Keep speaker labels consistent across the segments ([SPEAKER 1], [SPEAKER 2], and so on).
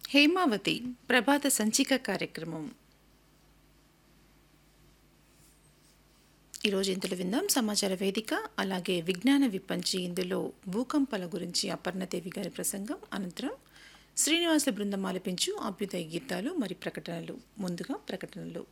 [SPEAKER 1] హేమావతి ప్రభాత సంచిక కార్యక్రమం. ఈరోజు ఇందులో విందాం సమాచార వేదిక, అలాగే విజ్ఞాన విపంచి. ఇందులో భూకంపాల గురించి అపర్ణదేవి గారి ప్రసంగం, అనంతరం శ్రీనివాస బృందం ఆలపించు అభ్యుదయ గీతాలు మరి ప్రకటనలు. ముందుగా ప్రకటనలు.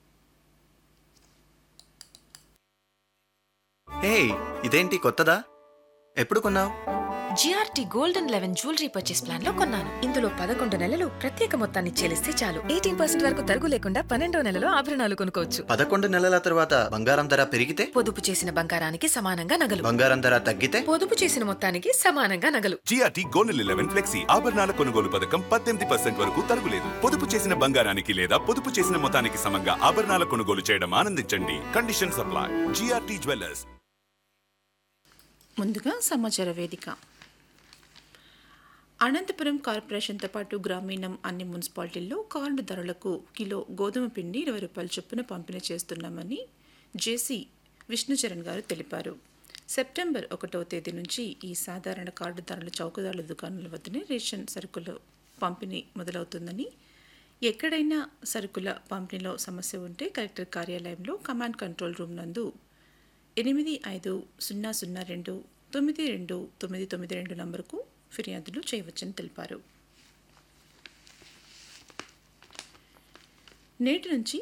[SPEAKER 2] హే, ఇదేంటి కొత్తదా? ఎప్పుడు కొన్నావు?
[SPEAKER 3] GRT gold and 11 jewellery purchase plan లో కొన్నాను. ఇందులో 11 నెలలు ప్రత్యేక మొత్తాన్ని చెల్లిస్తే చాలు 18% వరకు తరుగు లేకుండా 12వ నెలలో ఆభరణాలు కొనుక్కోవచ్చు.
[SPEAKER 2] 11 నెలల తర్వాత బంగారం ధర పెరిగితే?
[SPEAKER 3] పొదుపు చేసిన బంగారానికి సమానంగా నగలు.
[SPEAKER 2] బంగారం ధర తగ్గితే?
[SPEAKER 3] పొదుపు చేసిన మొత్తానికి సమానంగా నగలు.
[SPEAKER 4] జిఆర్టీ గోల్డ్ 11 ఫ్లెక్సీ ఆభరణాల కొనుగోలు పథకం 18% వరకు తరుగులేదు. పొదుపు చేసిన బంగారానికి లేదా పొదుపు చేసిన మొత్తానికి సమంగా ఆభరణాల కొనుగోలు చేయడం ఆనందించండి. Condition supply. GRT jewellers.
[SPEAKER 1] ముందుగా సమాచార వేదిక. అనంతపురం కార్పొరేషన్తో పాటు గ్రామీణం అన్ని మున్సిపాలిటీల్లో కార్డు ధరలకు కిలో గోధుమ పిండి 20 రూపాయల చొప్పున పంపిణీ చేస్తున్నామని జేసీ విష్ణుచరణ్ గారు తెలిపారు. సెప్టెంబర్ 1వ తేదీ నుంచి ఈ సాధారణ కార్డు ధరల చౌకదారుల దుకాణాల వద్దనే రేషన్ సరుకుల పంపిణీ మొదలవుతుందని, ఎక్కడైనా సరుకుల పంపిణీలో సమస్య ఉంటే కలెక్టర్ కార్యాలయంలో కమాండ్ కంట్రోల్ రూమ్ నందు 8500292992 నంబరుకు ఫిర్యాదులు చేయవచ్చని తెలిపారు. నేటి నుంచి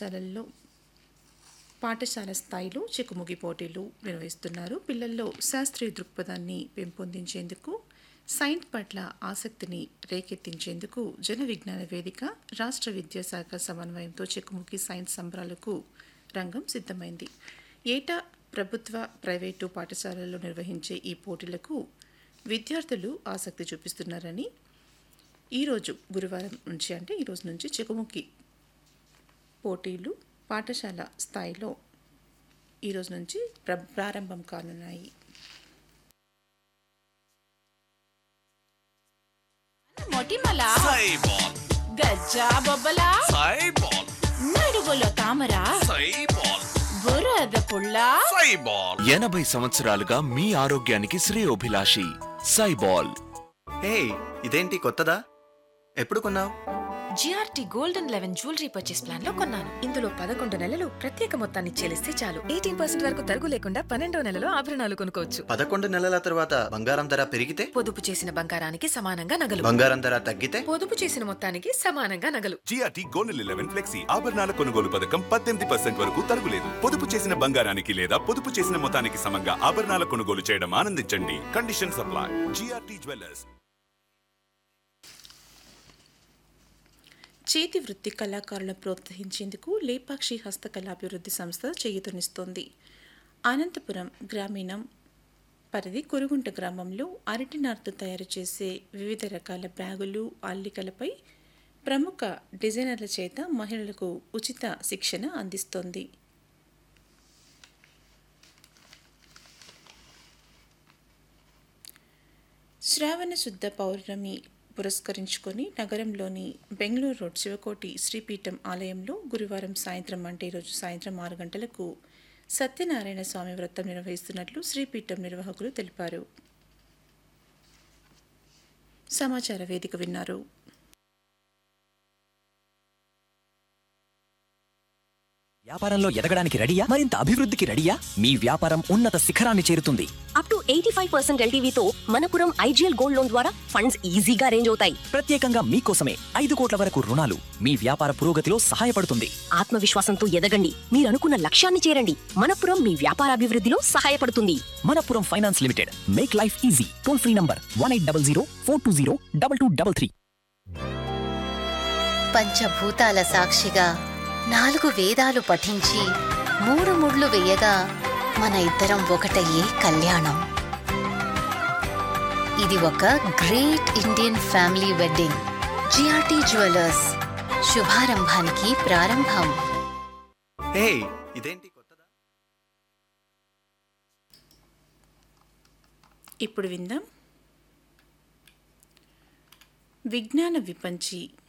[SPEAKER 1] పాఠశాల స్థాయిలో చెకుముగి పోటీలు నిర్వహిస్తున్నారు. పిల్లల్లో శాస్త్రీయ దృక్పథాన్ని పెంపొందించేందుకు, సైన్స్ పట్ల ఆసక్తిని రేకెత్తించేందుకు జన విజ్ఞాన వేదిక, రాష్ట్ర విద్యాశాఖ సమన్వయంతో చెకుముగి సైన్స్ సంబరాలకు రంగం సిద్ధమైంది. ఏటా ప్రభుత్వ, ప్రైవేటు పాఠశాలల్లో నిర్వహించే ఈ పోటీలకు విద్యార్థులు ఆసక్తి చూపిస్తున్నారని, ఈరోజు గురువారం నుంచి ఈరోజు నుంచి చెకుముకి పోటీలు పాఠశాల స్థాయిలో ఈరోజు నుంచి ప్రారంభం కానున్నాయి.
[SPEAKER 5] మొటిమల గజ్జా బొబ్బల నడుగులో తామర బురద పుల్ల
[SPEAKER 6] 80 సంవత్సరాలుగా మీ ఆరోగ్యానికి శ్రేయోభిలాషి సైబాల్.
[SPEAKER 2] హే, ఇదేంటి కొత్తదా? ఎప్పుడు కొన్నావు?
[SPEAKER 3] GRT gold and 11 jewellery purchase plan లో కొన్నాను. ఇందులో 11 నెలలు ప్రత్యేక మొత్తాన్ని చెల్లిస్తే చాలు 18% వరకు తరుగు లేకుండా 12వ నెలలో ఆభరణాలు కొనుక్కోవచ్చు.
[SPEAKER 2] 11 నెలల తర్వాత బంగారం ధర పెరిగితే?
[SPEAKER 3] పొదుపు చేసిన బంగారానికి సమానంగా నగలు.
[SPEAKER 2] బంగారం ధర తగ్గితే?
[SPEAKER 3] పొదుపు చేసిన మొత్తానికి సమానంగా నగలు.
[SPEAKER 4] జిఆర్టీ గోల్డ్ 11 ఫ్లెక్సీ ఆభరణాల కొనుగోలు పథకం 18% వరకు తరుగులేదు. పొదుపు చేసిన బంగారానికి లేదా పొదుపు చేసిన మొత్తానికి సమంగా ఆభరణాల కొనుగోలు చేయడం ఆనందించండి. Condition supply. GRT jewellers.
[SPEAKER 1] చేతి వృత్తి కళాకారులను ప్రోత్సహించేందుకు లేపాక్షి హస్తకళాభివృద్ధి సంస్థ చేయూతనిస్తోంది. అనంతపురం గ్రామీణం పరిధి కురుగుంట గ్రామంలో అరటి నారుతో తయారు చేసే వివిధ రకాల బ్యాగులు, అల్లికలపై ప్రముఖ డిజైనర్ల చేత మహిళలకు ఉచిత శిక్షణ అందిస్తోంది. శ్రావణ శుద్ధ పౌర్ణమి పురస్కరించుకొని నగరంలోని బెంగళూరు రోడ్ శివకోటి శ్రీపీఠం ఆలయంలో గురువారం సాయంత్రం ఈరోజు సాయంత్రం 6 గంటలకు సత్యనారాయణ స్వామి వ్రతం నిర్వహిస్తున్నట్లు శ్రీపీఠం నిర్వాహకులు తెలిపారు. సమాచార వేదిక విన్నారు.
[SPEAKER 7] వ్యాపారంలో ఎదగడానికి రెడీయా? మరింత అభివృద్ధికి రెడీయా? మీ వ్యాపారం ఉన్నత శిఖరాన్ని చేరుతుంది.
[SPEAKER 8] Up to 85% ఎల్టీవీతో Manappuram IGL gold loan ద్వారా ఫండ్స్ ఈజీగా అరేంజ్ అవుతాయి.
[SPEAKER 7] ప్రత్యేకంగా మీకోసమే 5 కోట్ల వరకు రుణాలు మీ వ్యాపార పురోగతిలో సహాయపడుతుంది.
[SPEAKER 8] ఆత్మవిశ్వాసంతో ఎదగండి, మీరు అనుకున్న లక్ష్యాన్ని చేరండి. మనపురం మీ వ్యాపార అభివృద్ధిలో సహాయపడుతుంది.
[SPEAKER 7] Manappuram finance limited. Make life easy. Toll free number 1800 420 2233.
[SPEAKER 9] పంచభూతాల సాక్షిగా 4 వేదాలు పఠించి 3 ముళ్ళు వేయగా మన ఇద్దరం ఒకటయ్యే కళ్యాణం. ఇది ఒక great Indian family wedding. GRT jewellers, శుభారంభానికి ప్రారంభం.
[SPEAKER 2] హే, ఇదేంటి కొత్తదా?
[SPEAKER 1] ఇప్పుడు విందాం విజ్ఞాన విపంచి.